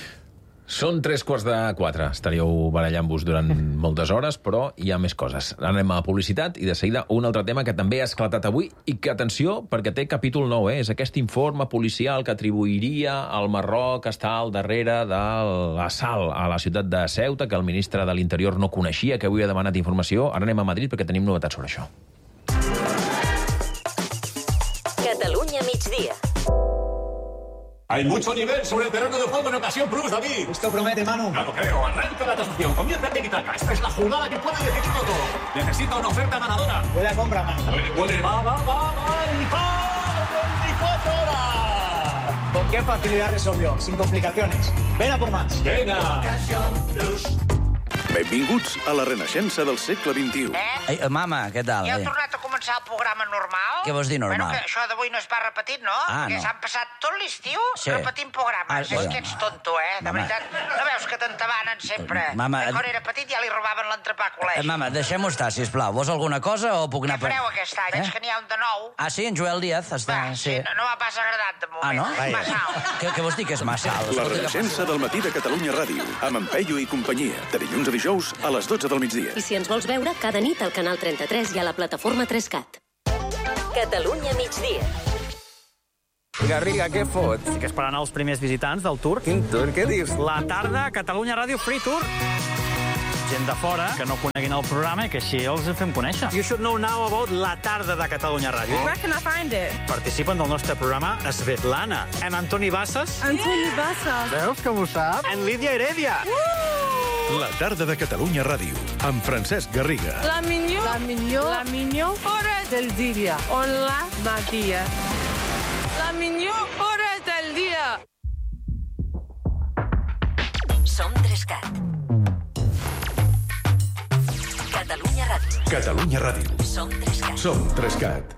Són tres quarts de quatre. Estaríeu barallant-vos durant moltes hores, però hi ha més coses. Anem a publicitat i de seguida un altre tema que també ha esclatat avui i que, atenció, perquè té capítol nou, eh? És aquest informe policial que atribuiria al Marroc estar al darrere de l'assalt a la ciutat de Ceuta, que el ministre de l'Interior no coneixia, que avui ha demanat informació. Ara anem a Madrid perquè tenim novetats sobre això. Catalunya migdia. Hay mucho nivel sobre el terreno de juego en ocasión plus, David. Esto promete, Manu. No lo creo. Arranca la tasación. Comienza el tiki-taka. Esta es la jugada que puede decidirlo todo. Necesita una oferta ganadora. Huele a compra, Manu. Puede, puede. Va, va, va, va. Y va. veinticuatro horas. Con qué facilidad resolvió. Sin complicaciones. Ven a por más. Venga. Ocasión plus. Benvinguts a la renaixença del segle vint-i-u. Eh? Ei, mama, què tal? Ja heu Eh? tornat a començar el programa normal? Què vols dir, normal? Bueno, que això d'avui no es va repetit, no? Ah, Perquè no. s'han passat tot l'estiu Sí. repetint programes. Ah, és bueno. que ets tonto, eh? De Mama. veritat. No veus que t'entabanen sempre? Mama, Que quan era petit ja li robaven l'entrepà a col·legi. Eh, mama, deixem-ho estar, sisplau. Vols alguna cosa o puc anar... Què fareu aquest any? Veig que n'hi ha un de nou. Ah, sí, en Joel Díaz està... Va, sí, no, no m'ha pas agradat de moment. Ah, no? Massa alt. Què, què vols dir que és massa alt? La renaixença del matí de Catalunya Ràdio, amb en Peyu i companyia, de dilluns a dijous a les dotze del migdia. I si ens vols veure, cada nit al canal trenta-tres i a la plataforma tres cat. Catalunya migdia. Garriga, què fots? Que esperant els primers visitants del tour. Quin tour? Què dius? La tarda Catalunya Ràdio Free Tour. Gent de fora que no coneguin el programa i que així els fem conèixer. You should know now about la tarda de Catalunya Ràdio. Where can I find it? Participen del nostre programa Svetlana, en Antoni Bassas. Antoni Bassas. Veus com ho sap? En Lídia Heredia. La tarda de Catalunya Ràdio, amb Francesc Garriga. La millor, la millor, la millor hora del dia. Hola, Matia. La millor hora del dia. Som tres cat. Catalunya Ràdio. Catalunya Ràdio. Som tres cat. Som tres cat.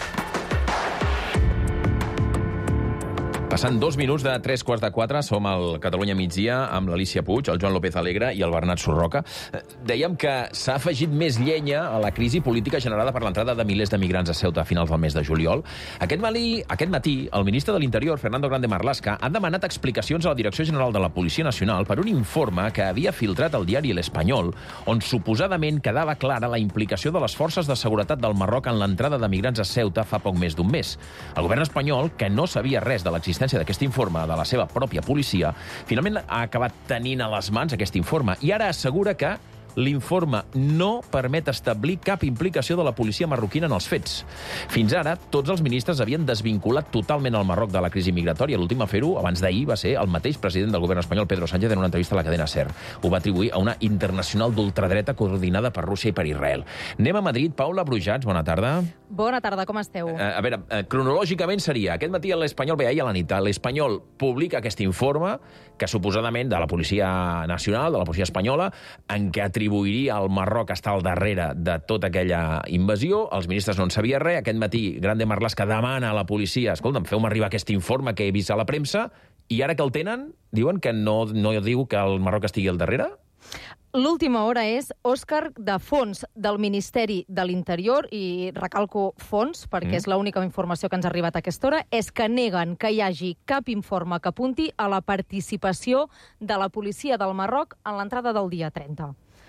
Passant dos minuts de tres quarts de quatre, som al Catalunya migdia amb l'Alícia Puig, el Joan López Alegre i el Bernat Surroca. Dèiem que s'ha afegit més llenya a la crisi política generada per l'entrada de milers de migrants a Ceuta a finals del mes de juliol. Aquest matí, aquest matí el ministre de l'Interior, Fernando Grande Marlaska, ha demanat explicacions a la Direcció General de la Policia Nacional per un informe que havia filtrat el diari L'Espanyol, on suposadament quedava clara la implicació de les forces de seguretat del Marroc en l'entrada de migrants a Ceuta fa poc més d'un mes. El govern espanyol, que no sabia res de l'existència d'aquest informe de la seva pròpia policia, finalment ha acabat tenint a les mans aquest informe i ara assegura que l'informe no permet establir cap implicació de la policia marroquina en els fets. Fins ara, tots els ministres havien desvinculat totalment el Marroc de la crisi migratòria. L'últim a fer-ho, abans d'ahir, va ser el mateix president del govern espanyol, Pedro Sánchez, en una entrevista a la cadena SER. Ho va atribuir a una internacional d'ultradreta coordinada per Rússia i per Israel. Anem a Madrid. Paula Brujats, bona tarda. Bona tarda, com esteu? Eh, a veure, eh, cronològicament seria, aquest matí l'Espanyol, bé, ahir a la nit, l'Espanyol publica aquest informe que suposadament de la Policia Nacional, de la Policia Espanyola, en què atribuiria al Marroc estar al darrere de tota aquella invasió. Els ministres no en sabien res. Aquest matí, Grande Marlaska demana a la policia, escolta'm, feu-me arribar aquest informe que he vist a la premsa, i ara que el tenen, diuen que no, no diu que el Marroc estigui al darrere? L'última hora és Òscar de Fons del Ministeri de l'Interior, i recalco fons, perquè mm. és l'única informació que ens ha arribat a aquesta hora, és que neguen que hi hagi cap informe que apunti a la participació de la policia del Marroc en l'entrada del dia trenta.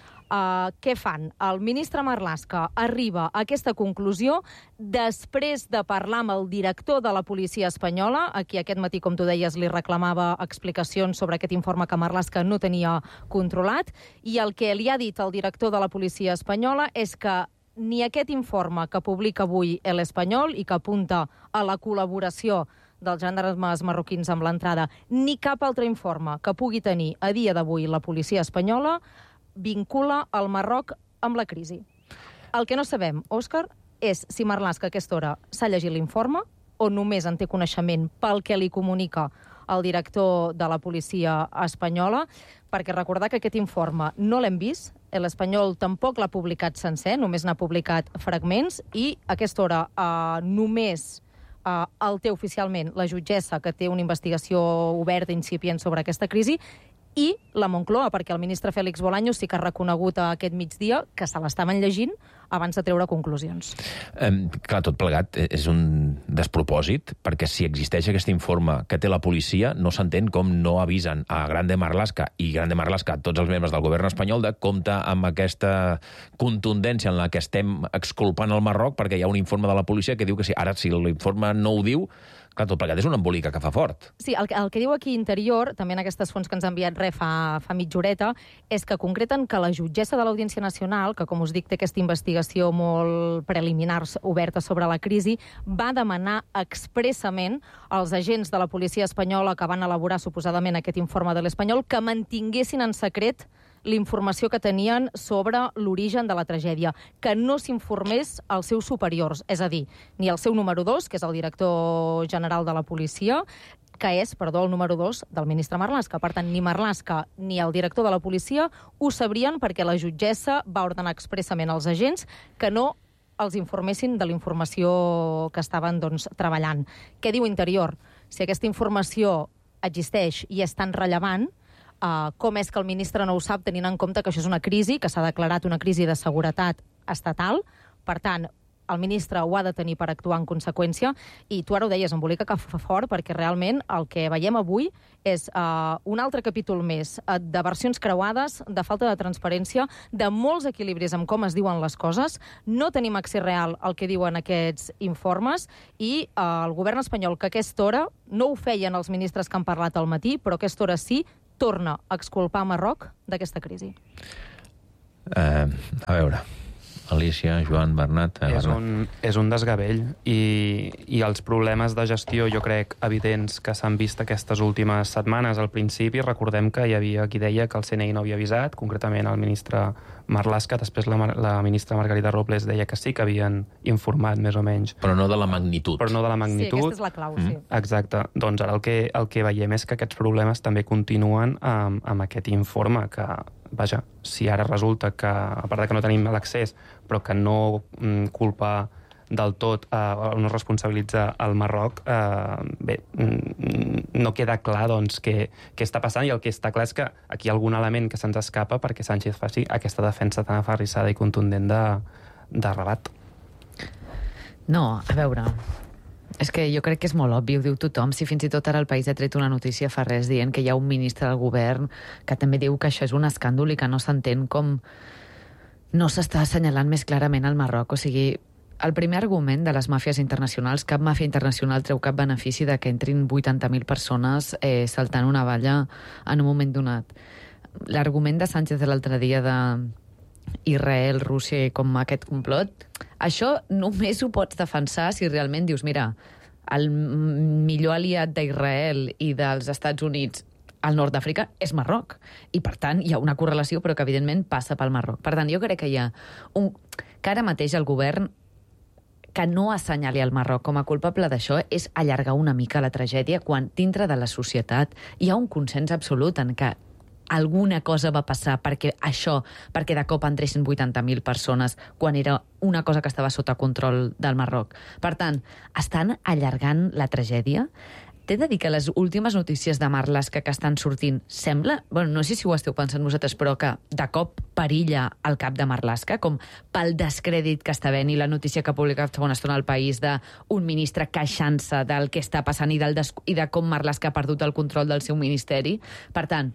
Uh, què fan? El ministre Marlaska arriba a aquesta conclusió després de parlar amb el director de la policia espanyola, a qui aquest matí, com tu deies, li reclamava explicacions sobre aquest informe que Marlaska no tenia controlat, i el que li ha dit el director de la policia espanyola és que ni aquest informe que publica avui l'Espanyol i que apunta a la col·laboració dels gendarmes marroquins amb l'entrada, ni cap altre informe que pugui tenir a dia d'avui la policia espanyola vincula el Marroc amb la crisi. El que no sabem, Òscar, és si Marlaska a aquesta hora s'ha llegit l'informe o només en té coneixement pel que li comunica el director de la policia espanyola, perquè recordar que aquest informe no l'hem vist, l'Espanyol tampoc l'ha publicat sencer, només n'ha publicat fragments, i a aquesta hora eh, només eh, el té oficialment la jutgessa, que té una investigació oberta incipient sobre aquesta crisi, i la Moncloa, perquè el ministre Félix Bolaños sí que ha reconegut aquest migdia que se l'estaven llegint abans de treure conclusions. Eh, clar, tot plegat és un despropòsit, perquè si existeix aquest informe que té la policia, no s'entén com no avisen a Grande Marlaska i Grande Marlaska a tots els membres del govern espanyol de compte amb aquesta contundència en la que estem exculpant el Marroc, perquè hi ha un informe de la policia que diu que sí. Ara, si l'informe no ho diu, Clar, tot plegat és una embolica que fa fort. Sí, el, el que diu aquí Interior, també en aquestes fonts que ens ha enviat re fa, fa mitja horeta, és que concreten que la jutgessa de l'Audiència Nacional, que com us dic té aquesta investigació molt preliminar oberta sobre la crisi, va demanar expressament als agents de la policia espanyola que van elaborar suposadament aquest informe de l'Espanyol que mantinguessin en secret l'informació que tenien sobre l'origen de la tragèdia, que no s'informés als seus superiors, és a dir, ni al seu número dos, que és el director general de la policia, que és, perdó, el número dos del ministre Marlaska. Per tant, ni Marlaska ni el director de la policia ho sabrien perquè la jutgessa va ordenar expressament als agents que no els informessin de la informació que estaven doncs, treballant. Què diu Interior? Si aquesta informació existeix i és tan rellevant, Uh, com és que el ministre no ho sap, tenint en compte que això és una crisi, que s'ha declarat una crisi de seguretat estatal. Per tant, el ministre ho ha de tenir per actuar en conseqüència, i tu ara ho deies, embolica que fa fort, perquè realment el que veiem avui és uh, un altre capítol més uh, de versions creuades, de falta de transparència, de molts equilibris amb com es diuen les coses. No tenim accés real al que diuen aquests informes, i uh, el govern espanyol, que a aquesta hora no ho feien els ministres que han parlat al matí, però a aquesta hora sí, torna a exculpar Marroc d'aquesta crisi. Uh, a veure, Alicia, Joan, Bernat... Eh, és, un, és un desgavell, i, i els problemes de gestió, jo crec, evidents que s'han vist aquestes últimes setmanes. Al principi, recordem que hi havia qui deia que el C N I no havia avisat, concretament el ministre Marlaska, després la, la ministra Margarita Robles deia que sí que havien informat, més o menys. Però no de la magnitud. Però no de la magnitud. Sí, aquesta és la clau, mm. sí. Exacte. Doncs ara el que, el que veiem és que aquests problemes també continuen amb, amb aquest informe, que, vaja, si ara resulta que, a part de que no tenim l'accés, però que no mm, culpa del tot, eh, no responsabilitza el Marroc, eh, bé, mm, no queda clar doncs, què, què està passant, i el que està clar és que aquí hi ha algun element que se'ns escapa perquè Sánchez faci aquesta defensa tan aferrissada i contundent de, de Rabat. No, a veure, és que jo crec que és molt obvi, ho diu tothom. Si fins i tot ara el País ha tret una notícia fa res dient que hi ha un ministre del govern que també diu que això és un escàndol i que no s'entén com no s'està assenyalant més clarament al Marroc. O sigui, el primer argument de les màfies internacionals, cap màfia internacional treu cap benefici de que entrin vuitanta mil persones eh, saltant una valla en un moment donat. L'argument de Sánchez de l'altre dia de Israel, Rússia i com aquest complot, això només ho pots defensar si realment dius, mira, el millor aliat d'Israel i dels Estats Units al nord d'Àfrica és Marroc. I, per tant, hi ha una correlació, però que, evidentment, passa pel Marroc. Per tant, jo crec que hi ha un... que ara mateix el govern que no assenyali el Marroc com a culpable d'això és allargar una mica la tragèdia quan dintre de la societat hi ha un consens absolut en que alguna cosa va passar perquè això, perquè de cop entressin vuitanta mil persones quan era una cosa que estava sota control del Marroc. Per tant, estan allargant la tragèdia. T'he de dir que les últimes notícies de Marlaska que estan sortint sembla, bueno, no sé si ho esteu pensant vosaltres, però que de cop perilla el cap de Marlaska, com pel descrèdit que està havent i la notícia que ha publicat fa una estona al País d'un ministre queixant-se del que està passant i, del des... i de com Marlaska ha perdut el control del seu ministeri. Per tant,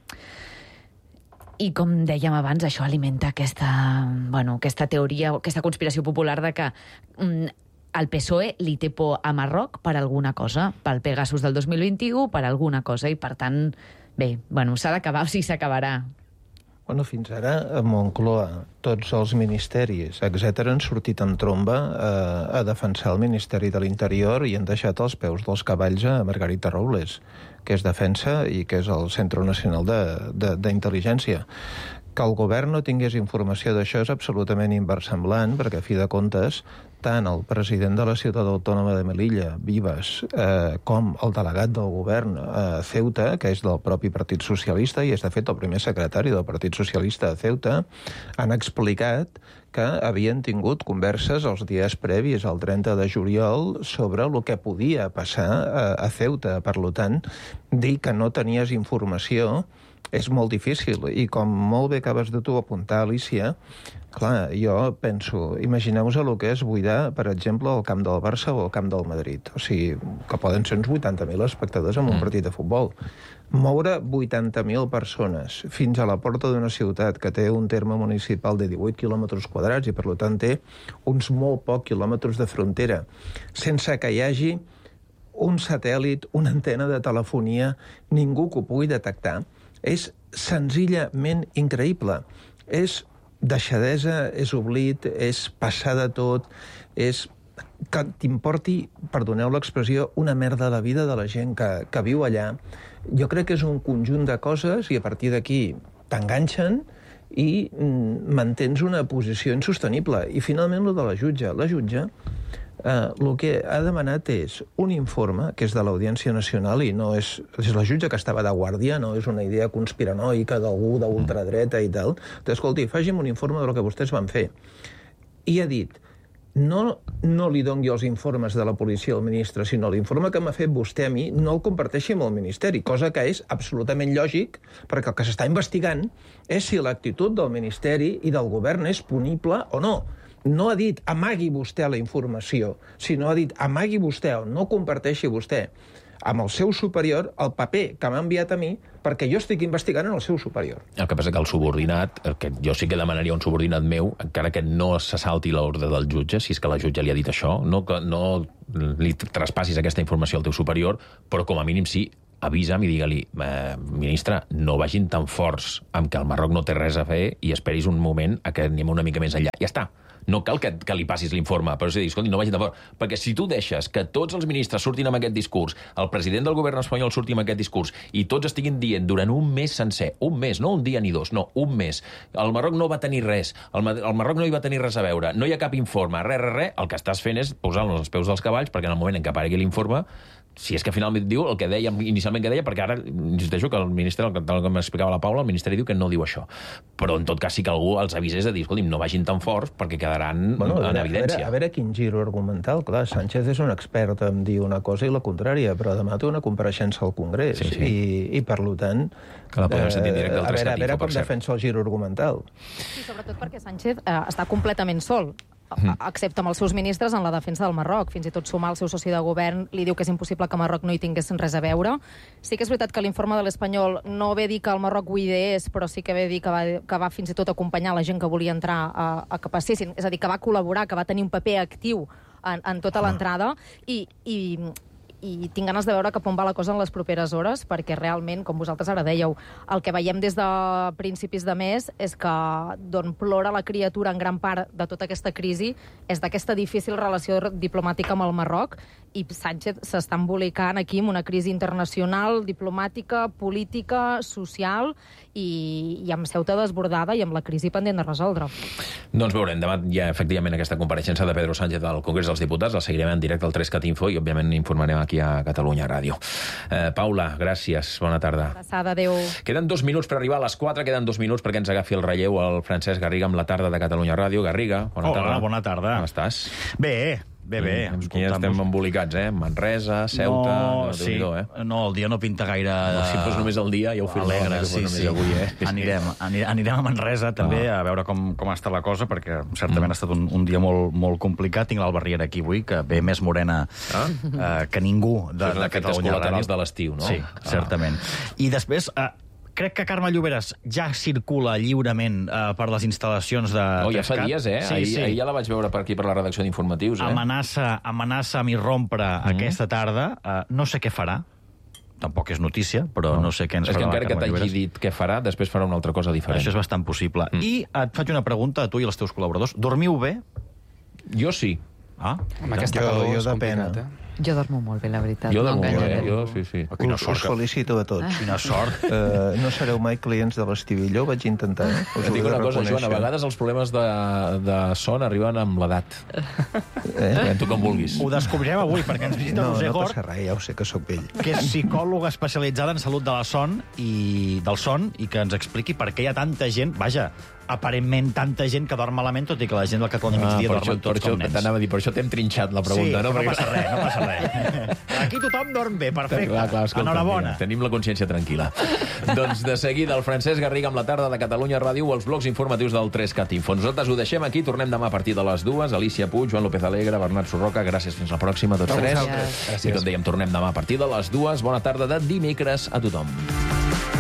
i com dèiem abans, això alimenta aquesta, bueno, aquesta teoria, aquesta conspiració popular de que mm, el P S O E li té por a Marroc per alguna cosa, pel Pegasus del dos mil vint-i-u, per alguna cosa, i per tant, bé, bueno, s'ha d'acabar, o sigui, s'acabarà. Bueno, fins ara, a Moncloa, tots els ministeris, etcètera, han sortit en tromba eh, a defensar el Ministeri de l'Interior i han deixat els peus dels cavalls a Margarita Robles, que és defensa i que és el Centre Nacional d'Intel·ligència. Que el govern no tingués informació d'això és absolutament inversemblant, perquè, a fi de comptes, tant el president de la ciutat autònoma de Melilla, Vives, eh, com el delegat del govern a Ceuta, que és del propi Partit Socialista, i és, de fet, el primer secretari del Partit Socialista a Ceuta, han explicat que havien tingut converses els dies previs al trenta de juliol sobre el que podia passar a, a Ceuta. Per tant, dir que no tenies informació és molt difícil, i com molt bé acabes de tu apuntar, Alicia, clar, jo penso, imagineu-vos el que és buidar, per exemple, el camp del Barça o el camp del Madrid. O sigui, que poden ser uns vuitanta mil espectadors en un partit de futbol. Moure vuitanta mil persones fins a la porta d'una ciutat que té un terme municipal de divuit quilòmetres quadrats i, per tant, té uns molt pocs quilòmetres de frontera, sense que hi hagi un satèl·lit, una antena de telefonia, ningú que ho pugui detectar, és senzillament increïble. És deixadesa, és oblit, és passar de tot, és que t'importi, perdoneu l'expressió, una merda de vida de la gent que, que viu allà. Jo crec que és un conjunt de coses i a partir d'aquí t'enganxen i mm, mantens una posició insostenible. I finalment, lo de la jutge. La jutge eh, el que ha demanat és un informe, que és de l'Audiència Nacional, i no és, és la jutge que estava de guàrdia, no és una idea conspiranoica d'algú d'ultradreta i tal. Escolti, faci'm un informe del que vostès van fer. I ha dit, no, no li doni els informes de la policia al ministre, sinó l'informe que m'ha fet vostè a mi no el comparteixi amb el Ministeri, cosa que és absolutament lògic, perquè el que s'està investigant és si l'actitud del Ministeri i del govern és punible o no. No ha dit amagui vostè la informació, sinó ha dit amagui vostè o no comparteixi vostè amb el seu superior el paper que m'ha enviat a mi perquè jo estic investigant en el seu superior. El que passa que el subordinat, que jo sí que demanaria un subordinat meu, encara que no se salti l'ordre del jutge, si és que la jutge li ha dit això, no, que no li traspassis aquesta informació al teu superior, però com a mínim sí, avisa'm i digue-li, eh, ministre, no vagin tan forts amb que el Marroc no té res a fer i esperis un moment a que anem una mica més enllà. Ja està. No cal que, que li passis l'informe, però és a dir, escolti, no vagin de fort. Perquè si tu deixes que tots els ministres surtin amb aquest discurs, el president del govern espanyol surti amb aquest discurs, i tots estiguin dient durant un mes sencer, un mes, no un dia ni dos, no, un mes, el Marroc no va tenir res, el, el Marroc no hi va tenir res a veure, no hi ha cap informe, res, res, res, el que estàs fent és posar-nos els peus dels cavalls, perquè en el moment en què aparegui l'informe, si és que finalment diu el que deia inicialment que deia, perquè ara insisteixo que el ministre, el que m'explicava la Paula, el ministeri diu que no diu això. Però en tot cas sí que algú els avisés de dir, escolti, no vagin tan forts perquè quedaran bueno, en veure, evidència. A veure, a veure quin giro argumental. Clar, Sánchez és un expert en dir una cosa i la contrària, però demà té una compareixença al Congrés sí, sí. I, i per tant... Que la podem sentir en directe al a veure, a veure com cert. defensa el giro argumental. Sí, sobretot perquè Sánchez eh, està completament sol, excepte amb els seus ministres en la defensa del Marroc. Fins i tot sumar el seu soci de govern li diu que és impossible que Marroc no hi tingués res a veure. Sí que és veritat que l'informe de l'Espanyol no ve dir que el Marroc ho ideés, però sí que ve dir que va, que va fins i tot acompanyar la gent que volia entrar a, a que passessin. És a dir, que va col·laborar, que va tenir un paper actiu en, en tota l'entrada i... i i tinc ganes de veure cap on va la cosa en les properes hores, perquè realment, com vosaltres ara dèieu, el que veiem des de principis de mes és que d'on plora la criatura en gran part de tota aquesta crisi és d'aquesta difícil relació diplomàtica amb el Marroc, i Sánchez s'està embolicant aquí amb una crisi internacional, diplomàtica, política, social, i, i amb Ceuta desbordada i amb la crisi pendent de resoldre. Doncs veurem, demà hi ha efectivament aquesta compareixença de Pedro Sánchez al Congrés dels Diputats, la seguirem en directe al tres cat Info i òbviament informarem aquí a Catalunya Ràdio. Eh, Paula, gràcies, bona tarda. Abraçada, adéu. Queden dos minuts per arribar a les quatre, queden dos minuts perquè ens agafi el relleu el Francesc Garriga amb la tarda de Catalunya Ràdio. Garriga, bona tarda. Hola, bona tarda. Com estàs? Bé, bé, bé. Mm, aquí estem embolicats, eh? Manresa, Ceuta... No, no, sí. eh? No, el dia no pinta gaire... No, si fos només el dia, ja ho firmava. Alegre, sí, sí. Avui, eh? Anirem, anirem a Manresa, també, ah. a veure com, com està la cosa, perquè certament mm. ha estat un, un dia molt, molt complicat. Tinc l'Alba Riera aquí avui, que ve més morena ah. eh, que ningú de, de Catalunya Ràdio. De l'estiu, no? Sí, ah. certament. I després... Eh, crec que Carme Lloberes ja circula lliurement eh, per les instal·lacions de oh, ja fa dies, eh? Sí, ahir, sí. ahir ja la vaig veure per aquí, per la redacció d'Informatius, eh? Amenaça, amenaça amb irrompre mm -hmm. aquesta tarda. Eh, no sé què farà. Tampoc és notícia, però no, no sé què ens és farà. És que encara que t'hagi dit què farà, després farà una altra cosa diferent. Això és bastant possible. Mm. I et faig una pregunta a tu i als teus col·laboradors. Dormiu bé? Jo sí. Ah, amb aquesta jo, calor jo és de complicat, pena. eh? Jo dormo molt bé, la veritat. Jo dormo no molt bé, jo, sí, sí. Quina Us, sort. us felicito a tots. Quina sort. Uh, no sereu mai clients de l'Estivillo, vaig intentar. Eh? Us Et dic una cosa, Joan, a vegades els problemes de, de son arriben amb l'edat. Eh? Tu com vulguis. Ho descobrirem avui, perquè ens visita no, Roser no Gort, passa res, ja ho sé que sóc vell. que és psicòloga especialitzada en salut de la son i del son, i que ens expliqui per què hi ha tanta gent, vaja, aparentment tanta gent que dorm malament, tot i que la gent del Catalunya ah, Migdia dormen això, tots com nens. T'anava a dir, per això t'hem trinxat la pregunta, sí, no? no Perquè... passa res, no passa res. Aquí tothom dorm bé, perfecte. Clar, clar, escolta, enhorabona. Mira, tenim la consciència tranquil·la. Doncs de seguida el Francesc Garriga amb la tarda de Catalunya Ràdio o els blocs informatius del tres cat Info. Nosaltres ho deixem aquí, tornem demà a partir de les dues. Alicia Puig, Joan López Alegre, Bernat Sorroca, gràcies, fins la pròxima, tots tres. Gràcies. I com dèiem, tornem demà a partir de les dues. Bona tarda de dimecres a tothom.